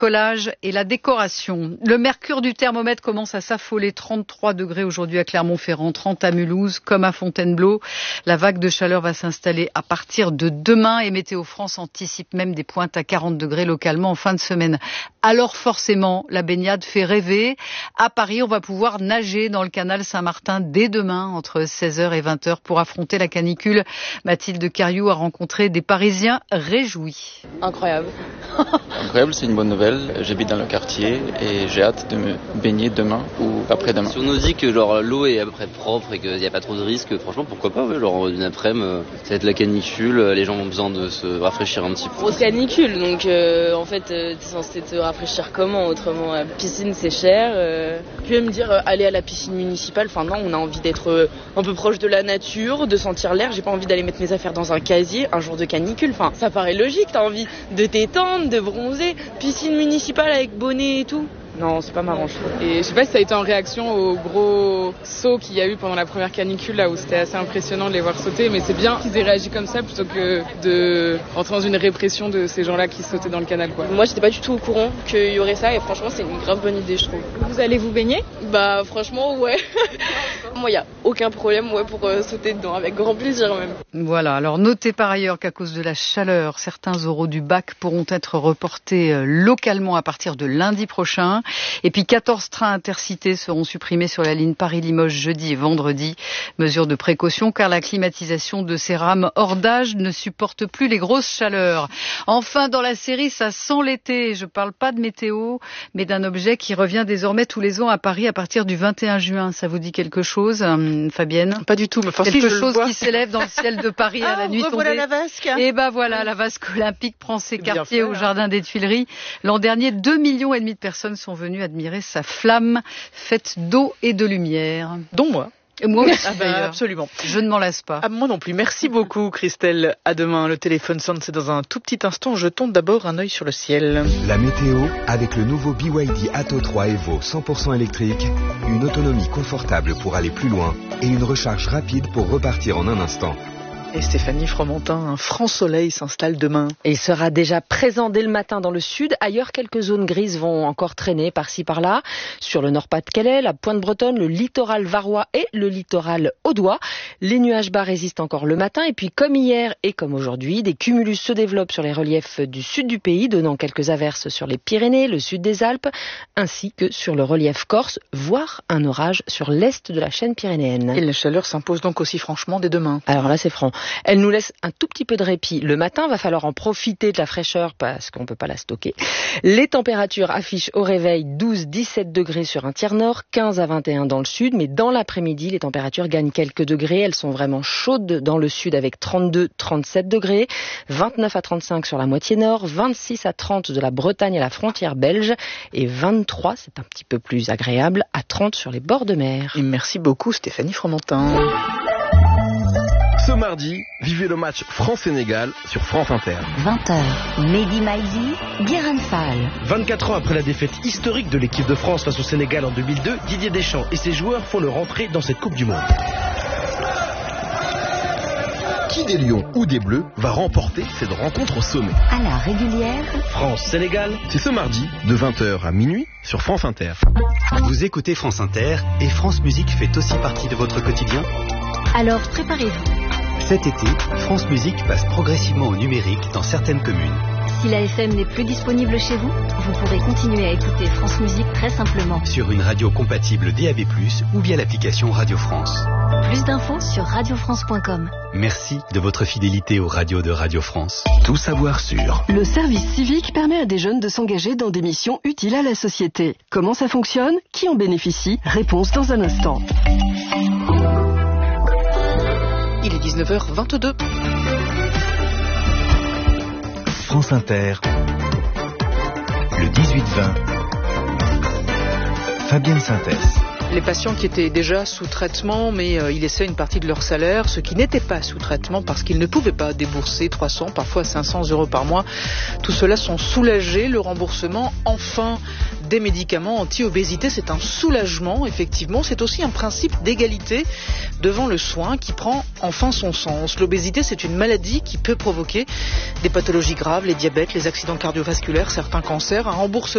collage et la décoration. Le mercure du thermomètre commence à s'affoler. 33 degrés aujourd'hui à Clermont-Ferrand, 30 à Mulhouse, comme à Fontainebleau. La vague de chaleur va s'installer à partir de demain et Météo France anticipe même des pointes à 40 degrés localement en fin de semaine. Alors forcément, la baignade fait rêver. À Paris, on va pouvoir nager dans le canal Saint-Martin dès demain entre 16h et 20h pour affronter la canicule. Mathilde Cariou a rencontré des Parisiens réjouis. Incroyable. Incroyable, c'est une bonne nouvelle. J'habite dans le quartier et j'ai hâte de me baigner demain ou après-demain. Si on nous dit que l'eau est à peu près propre et qu'il n'y a pas trop de risques, franchement pourquoi pas, une après-midi, ça va être la canicule, les gens ont besoin de se rafraîchir un petit peu. Grosse canicule, donc en fait t'es censé te rafraîchir comment autrement? La piscine c'est cher. Tu veux me dire aller à la piscine municipale, enfin non, on a envie d'être un peu proche de la nature, de sentir l'air, j'ai pas envie d'aller mettre mes affaires dans un casier un jour de canicule, enfin ça paraît logique, t'as envie de t'étendre, de bronzer, piscine municipale avec bonnet et tout. Non, c'est pas marrant, je trouve. Et je sais pas si ça a été en réaction au gros saut qu'il y a eu pendant la première canicule, là où c'était assez impressionnant de les voir sauter, mais c'est bien qu'ils aient réagi comme ça plutôt que de rentrer dans une répression de ces gens-là qui sautaient dans le canal, quoi. Moi, j'étais pas du tout au courant qu'il y aurait ça et franchement, c'est une grave bonne idée, je trouve. Vous allez vous baigner? Bah, franchement, ouais. Moi, il y a aucun problème, pour sauter dedans, avec grand plaisir même. Voilà, alors notez par ailleurs qu'à cause de la chaleur, certains oraux du bac pourront être reportés localement à partir de lundi prochain. Et puis 14 trains intercités seront supprimés sur la ligne Paris-Limoges jeudi et vendredi. Mesure de précaution car la climatisation de ces rames hors d'âge ne supporte plus les grosses chaleurs. Enfin, dans la série, ça sent l'été. Je parle pas de météo, mais d'un objet qui revient désormais tous les ans à Paris à partir du 21 juin. Ça vous dit quelque chose, Fabienne? Pas du tout. Mais quelque chose qui s'élève dans le ciel de Paris à la nuit tombée. Voilà la vasque. Et voilà, la vasque olympique prend ses quartiers au jardin des Tuileries. L'an dernier, 2,5 millions de personnes sont venues admirer sa flamme faite d'eau et de lumière. Dont moi. Et moi aussi, d'ailleurs. Absolument. Je ne m'en lasse pas. Moi non plus. Merci beaucoup, Christelle. À demain. Le téléphone sonne, c'est dans un tout petit instant. Jetons d'abord un œil sur le ciel. La météo, avec le nouveau BYD Atto 3 Evo 100% électrique, une autonomie confortable pour aller plus loin et une recharge rapide pour repartir en un instant. Et Stéphanie Fromentin, un franc soleil s'installe demain. Et il sera déjà présent dès le matin dans le sud. Ailleurs, quelques zones grises vont encore traîner par-ci par-là. Sur le Nord-Pas-de-Calais, la Pointe-Bretonne, le littoral varois et le littoral audois. Les nuages bas résistent encore le matin. Et puis, comme hier et comme aujourd'hui, des cumulus se développent sur les reliefs du sud du pays, donnant quelques averses sur les Pyrénées, le sud des Alpes, ainsi que sur le relief corse, voire un orage sur l'est de la chaîne pyrénéenne. Et la chaleur s'impose donc aussi franchement dès demain. Alors là, c'est franc. Elle nous laisse un tout petit peu de répit. Le matin, va falloir en profiter de la fraîcheur parce qu'on peut pas la stocker. Les températures affichent au réveil 12-17 degrés sur un tiers nord, 15 à 21 dans le sud, mais dans l'après-midi, les températures gagnent quelques degrés. Elles sont vraiment chaudes dans le sud avec 32-37 degrés, 29 à 35 sur la moitié nord, 26 à 30 de la Bretagne à la frontière belge et 23, c'est un petit peu plus agréable, à 30 sur les bords de mer. Et merci beaucoup Stéphanie Fromentin. Ce mardi, vivez le match France-Sénégal sur France Inter. 20h, Mehdi Maizi, Guérin Fall. 24 ans après la défaite historique de l'équipe de France face au Sénégal en 2002, Didier Deschamps et ses joueurs font leur entrée dans cette Coupe du Monde. Qui des Lions ou des Bleus va remporter cette rencontre au sommet? À la régulière, France-Sénégal, c'est ce mardi de 20h à minuit sur France Inter. Vous écoutez France Inter et France Musique fait aussi partie de votre quotidien? Alors préparez-vous. Cet été, France Musique passe progressivement au numérique dans certaines communes. Si la FM n'est plus disponible chez vous, vous pourrez continuer à écouter France Musique très simplement. Sur une radio compatible DAB+, ou via l'application Radio France. Plus d'infos sur radiofrance.com. Merci de votre fidélité aux radios de Radio France. Tout savoir sur. Le service civique permet à des jeunes de s'engager dans des missions utiles à la société. Comment ça fonctionne? Qui en bénéficie? Réponse dans un instant. Il est 19h22. France Inter, le 18-20, Fabienne Synthès. Les patients qui étaient déjà sous traitement, mais ils laissaient une partie de leur salaire, ceux qui n'étaient pas sous traitement parce qu'ils ne pouvaient pas débourser 300, parfois 500 euros par mois. Tout cela sont soulagés. Le remboursement, enfin, des médicaments anti-obésité, c'est un soulagement, effectivement. C'est aussi un principe d'égalité devant le soin qui prend enfin son sens. L'obésité, c'est une maladie qui peut provoquer des pathologies graves, les diabètes, les accidents cardiovasculaires, certains cancers. Un remboursement